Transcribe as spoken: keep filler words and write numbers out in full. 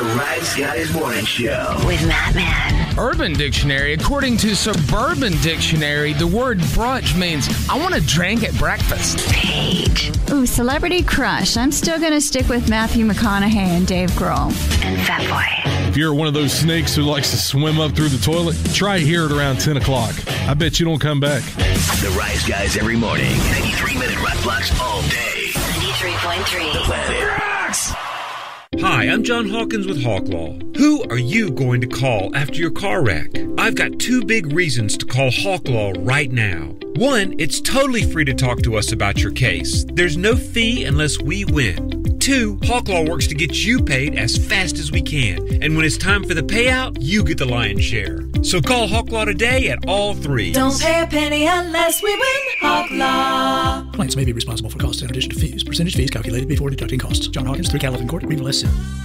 Rise Guys Morning Show with Matt Man. Urban Dictionary, according to Suburban Dictionary, the word brunch means I want to drink at breakfast. Paige. Ooh, celebrity crush. I'm still going to stick with Matthew McConaughey and Dave Grohl. And Fatboy. If you're one of those snakes who likes to swim up through the toilet, try here at around ten o'clock. I bet you don't come back. The Rise Guys every morning. ninety-three minute rock blocks all day. ninety-three point three. The Planet Rocks. Hi, I'm John Hawkins with Hawk Law. Who are you going to call after your car wreck? I've got two big reasons to call Hawk Law right now. One, it's totally free to talk to us about your case. There's no fee unless we win. Two, Hawk Law works to get you paid as fast as we can. And when it's time for the payout, you get the lion's share. So call Hawk Law today at all three. Don't pay a penny unless we win. Hawk Law. Clients may be responsible for costs in addition to fees. Percentage fees calculated before deducting costs. John Hawkins, three Calvin Court, Greenville, S M.